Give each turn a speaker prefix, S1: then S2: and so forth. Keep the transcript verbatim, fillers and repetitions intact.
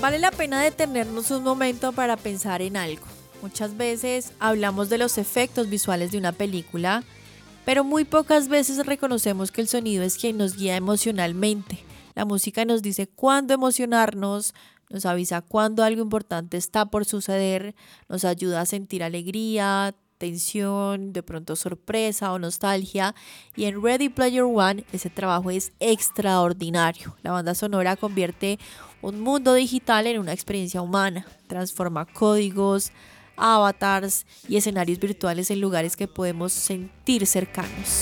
S1: Vale la pena detenernos un momento para pensar en algo. Muchas veces hablamos de los efectos visuales de una película, pero muy pocas veces reconocemos que el sonido es quien nos guía emocionalmente. La música nos dice cuándo emocionarnos, nos avisa cuándo algo importante está por suceder, nos ayuda a sentir alegría, tensión, de pronto sorpresa o nostalgia. Y en Ready Player One ese trabajo es extraordinario. La banda sonora convierte un mundo digital en una experiencia humana, transforma códigos, avatars y escenarios virtuales en lugares que podemos sentir cercanos.